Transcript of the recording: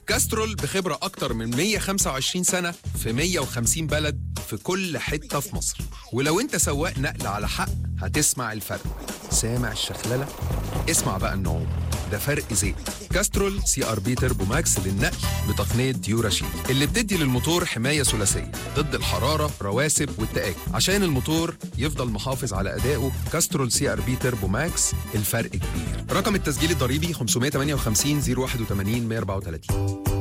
كاسترول بخبرة أكتر من 125 سنة في 150 بلد في كل حتة في مصر. ولو أنت سواق نقل على حق هتسمع الفرق. سامع الشخللة؟ اسمع بقى النعوم، ده فرق زيت. كاسترول سي ار بي تربو ماكس للنقل بتقنية ديوراشيل اللي بتدي للموتور حماية ثلاثية ضد الحرارة، رواسب والتآكل. عشان الموتور يفضل محافظ على أدائه، كاسترول سي ار بي تربو ماكس الفرق كبير. رقم التسجيل الضريبي 558 081 134.